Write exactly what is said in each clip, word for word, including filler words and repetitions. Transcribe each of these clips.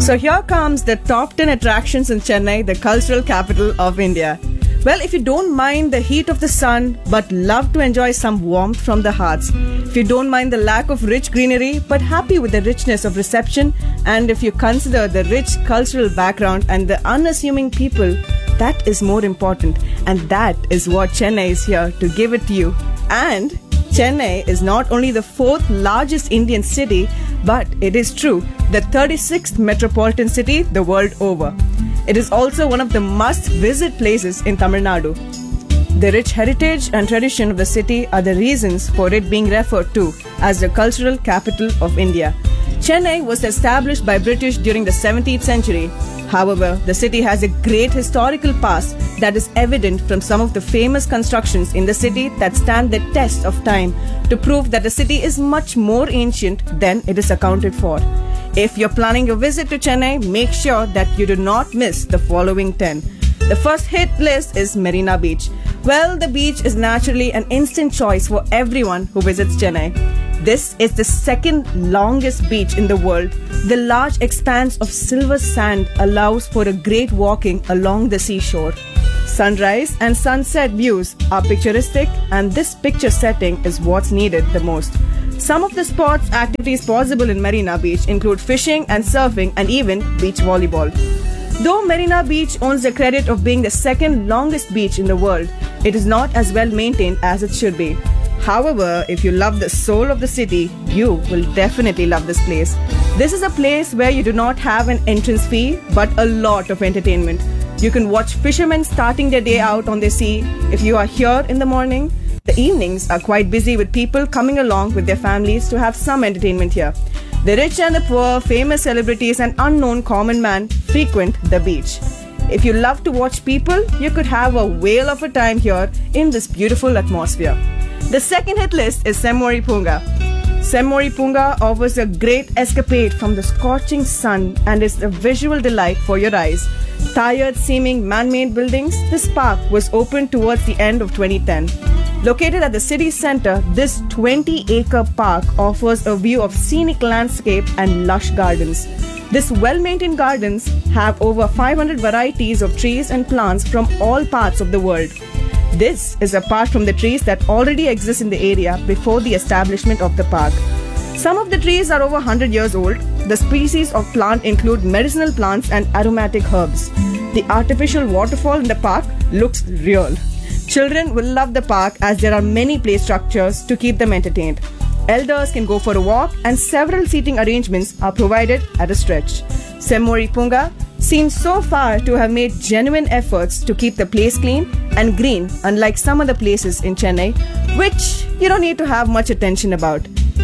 So here comes the top ten attractions in Chennai, the cultural capital of India. Well, if you don't mind the heat of the sun but love to enjoy some warmth from the hearts, if you don't mind the lack of rich greenery but happy with the richness of reception, and if you consider the rich cultural background and the unassuming people, that is more important, and that is what Chennai is here to give it to you. And Chennai is not only the fourth largest Indian city, but it is true, the thirty-sixth metropolitan city the world over. It is also one of the must-visit places in Tamil Nadu. The rich heritage and tradition of the city are the reasons for it being referred to as the cultural capital of India. Chennai was established by British during the seventeenth century. However, the city has a great historical past that is evident from some of the famous constructions in the city that stand the test of time to prove that the city is much more ancient than it is accounted for. If you're planning a visit to Chennai, make sure that you do not miss the following ten. The first hit list is Marina Beach. Well, the beach is naturally an instant choice for everyone who visits Chennai. This is the second longest beach in the world. The large expanse of silver sand allows for a great walking along the seashore. Sunrise and sunset views are picturesque, and this picture setting is what's needed the most. Some of the sports activities possible in Marina Beach include fishing and surfing and even beach volleyball. Though Marina Beach owns the credit of being the second longest beach in the world, it is not as well maintained as it should be. However, if you love the soul of the city, you will definitely love this place. This is a place where you do not have an entrance fee, but a lot of entertainment. You can watch fishermen starting their day out on the sea. If you are here in the morning, the evenings are quite busy with people coming along with their families to have some entertainment here. The rich and the poor, famous celebrities and unknown common man frequent the beach. If you love to watch people, you could have a whale of a time here in this beautiful atmosphere. The second hit list is Semmori Punga. Semmori Punga offers a great escapade from the scorching sun and is a visual delight for your eyes. Tired-seeming man-made buildings, this park was opened towards the end of twenty ten. Located at the city center, this twenty-acre park offers a view of scenic landscape and lush gardens. These well-maintained gardens have over five hundred varieties of trees and plants from all parts of the world. This is apart from the trees that already exist in the area before the establishment of the park. Some of the trees are over one hundred years old. The species of plant include medicinal plants and aromatic herbs. The artificial waterfall in the park looks real. Children will love the park as there are many play structures to keep them entertained. Elders can go for a walk and several seating arrangements are provided at a stretch. Semmori Punga seems so far to have made genuine efforts to keep the place clean and green, unlike some other places in Chennai, which you don't need to have much attention about.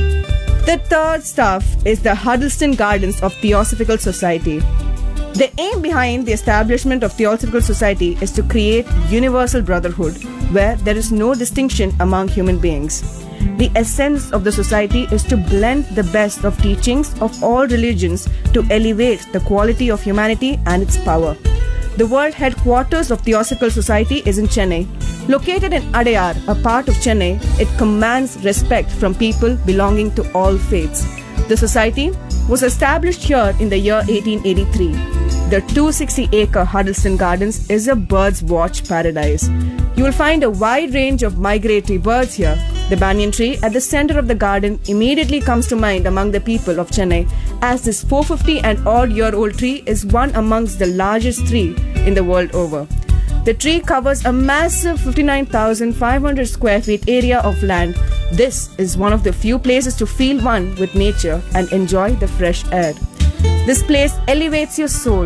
The third stop is the Huddleston Gardens of Theosophical Society. The aim behind the establishment of Theosophical Society is to create universal brotherhood where there is no distinction among human beings. The essence of the society is to blend the best of teachings of all religions to elevate the quality of humanity and its power. The world headquarters of Theosophical Society is in Chennai. Located in Adayar, a part of Chennai, it commands respect from people belonging to all faiths. The society was established here in the year eighteen eighty-three. The two hundred sixty acre Huddleston Gardens is a bird's watch paradise. You will find a wide range of migratory birds here. The banyan tree at the center of the garden immediately comes to mind among the people of Chennai, as this four hundred fifty and odd year old tree is one amongst the largest three in the world over. The tree covers a massive fifty-nine thousand five hundred square feet area of land. This is one of the few places to feel one with nature and enjoy the fresh air. This place elevates your soul.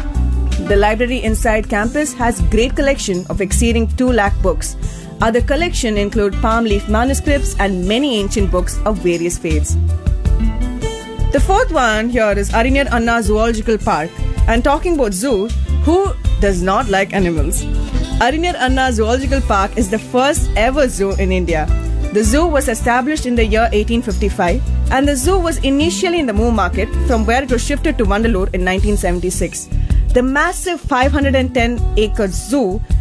The library inside campus has great collection of exceeding two lakh books. Other collection include palm leaf manuscripts and many ancient books of various faiths. The fourth one here is Arinyar Anna Zoological Park. And talking about zoo, who does not like animals? Arinyar Anna Zoological Park is the first ever zoo in India. The zoo was established in the year eighteen fifty-five, and the zoo was initially in the Moo Market, from where it was shifted to Vandalur in nineteen seventy-six. The massive five hundred ten acre zoo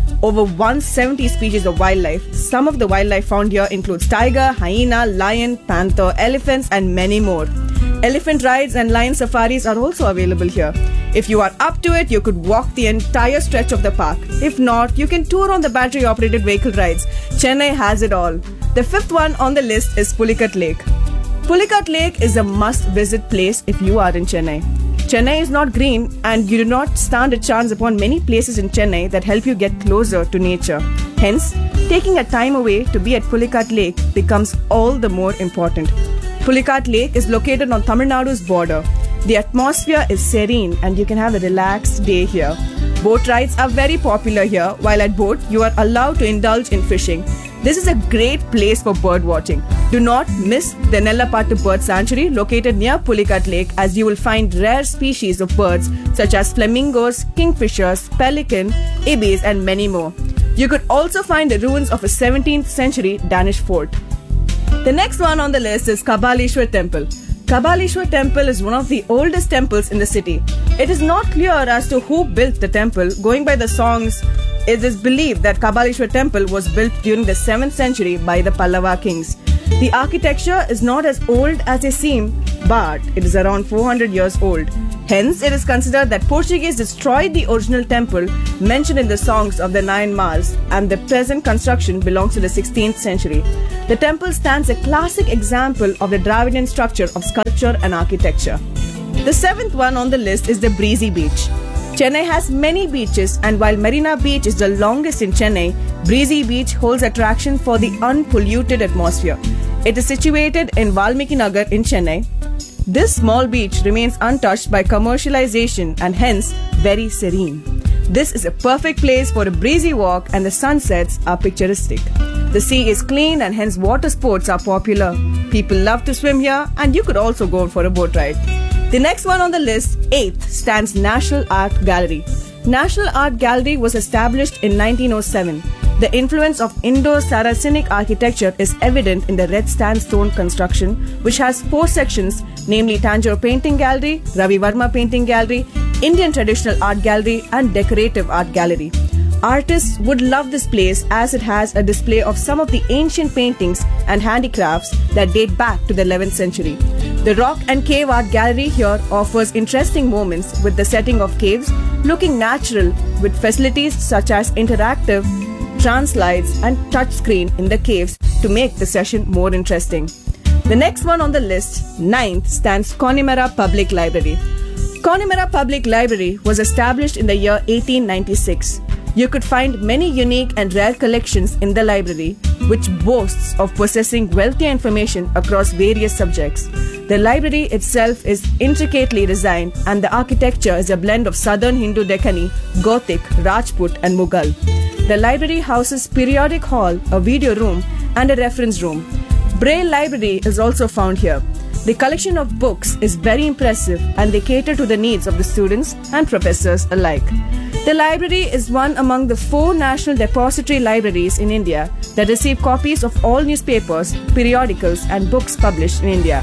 over one hundred seventy species of wildlife. Some of the wildlife found here includes tiger, hyena, lion, panther, elephants, and many more. Elephant rides and lion safaris are also available here. If you are up to it, you could walk the entire stretch of the park. If not, you can tour on the battery-operated vehicle rides. Chennai has it all. The fifth one on the list is Pulicat Lake. Pulicat Lake is a must-visit place if you are in Chennai. Chennai is not green, and you do not stand a chance upon many places in Chennai that help you get closer to nature. Hence, taking a time away to be at Pulicat Lake becomes all the more important. Pulicat Lake is located on Tamil Nadu's border. The atmosphere is serene and you can have a relaxed day here. Boat rides are very popular here, while at boat you are allowed to indulge in fishing. This is a great place for bird watching. Do not miss the Nellapattu Bird Sanctuary located near Pulicat Lake, as you will find rare species of birds such as flamingos, kingfishers, pelican, ibis and many more. You could also find the ruins of a seventeenth century Danish fort. The next one on the list is Kabaleshwar Temple. Kabaleshwar Temple is one of the oldest temples in the city. It is not clear as to who built the temple. Going by the songs, it is believed that Kabaleshwar Temple was built during the seventh century by the Pallava kings. The architecture is not as old as they seem, but it is around four hundred years old. Hence, it is considered that Portuguese destroyed the original temple mentioned in the songs of the Nine Mars, and the present construction belongs to the sixteenth century. The temple stands a classic example of the Dravidian structure of sculpture and architecture. The seventh one on the list is the Breezy Beach. Chennai has many beaches, and while Marina Beach is the longest in Chennai, Breezy Beach holds attraction for the unpolluted atmosphere. It is situated in Valmiki Nagar in Chennai. This small beach remains untouched by commercialization and hence very serene. This is a perfect place for a breezy walk, and the sunsets are picturesque. The sea is clean and hence water sports are popular. People love to swim here, and you could also go for a boat ride. The next one on the list, eighth, stands National Art Gallery. National Art Gallery was established in nineteen oh seven. The influence of Indo-Saracenic architecture is evident in the red sandstone construction, which has four sections, namely Tanjore Painting Gallery, Ravi Varma Painting Gallery, Indian Traditional Art Gallery, and Decorative Art Gallery. Artists would love this place as it has a display of some of the ancient paintings and handicrafts that date back to the eleventh century. The Rock and Cave Art Gallery here offers interesting moments with the setting of caves looking natural, with facilities such as interactive translides and touchscreen in the caves to make the session more interesting. The next one on the list, ninth, stands Connemara Public Library. Connemara Public Library was established in the year eighteen ninety-six. You could find many unique and rare collections in the library, which boasts of possessing wealthy information across various subjects. The library itself is intricately designed, and the architecture is a blend of Southern Hindu Deccani, Gothic, Rajput and Mughal. The library houses periodic hall, a video room and a reference room. Braille Library is also found here. The collection of books is very impressive, and they cater to the needs of the students and professors alike. The library is one among the four national depository libraries in India that receive copies of all newspapers, periodicals and books published in India.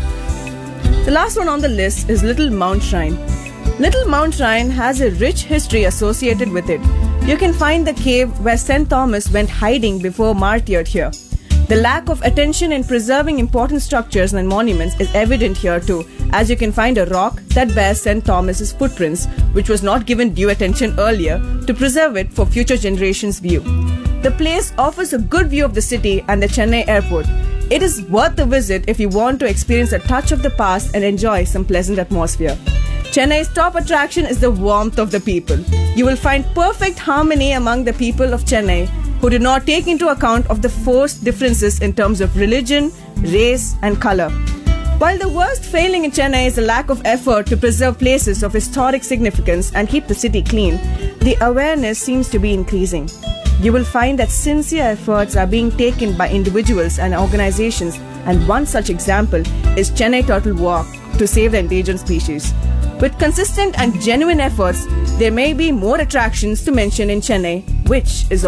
The last one on the list is Little Mount Shrine. Little Mount Shrine has a rich history associated with it. You can find the cave where Saint Thomas went hiding before martyred here. The lack of attention in preserving important structures and monuments is evident here too, as you can find a rock that bears Saint Thomas's footprints, which was not given due attention earlier, to preserve it for future generations' view. The place offers a good view of the city and the Chennai airport. It is worth a visit if you want to experience a touch of the past and enjoy some pleasant atmosphere. Chennai's top attraction is the warmth of the people. You will find perfect harmony among the people of Chennai, who do not take into account of the forced differences in terms of religion, race and color. While the worst failing in Chennai is a lack of effort to preserve places of historic significance and keep the city clean, the awareness seems to be increasing. You will find that sincere efforts are being taken by individuals and organizations, and one such example is Chennai Turtle Walk to save the endangered species. With consistent and genuine efforts, there may be more attractions to mention in Chennai, which is